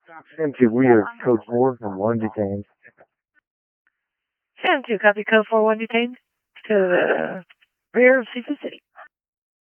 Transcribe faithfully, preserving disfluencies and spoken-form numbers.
Sim two, we are code four from one detained. Sam two, copy code four one detained to the rear of Seafood City.